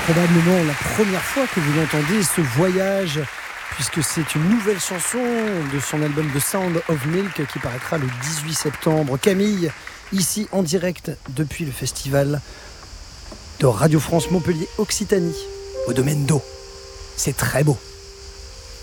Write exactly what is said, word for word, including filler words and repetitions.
Probablement la première fois que vous l'entendez, ce voyage, puisque c'est une nouvelle chanson de son album The Sound of Milk qui paraîtra le dix-huit septembre. Camille, ici en direct depuis le festival de Radio France Montpellier Occitanie, au domaine d'eau. C'est très beau.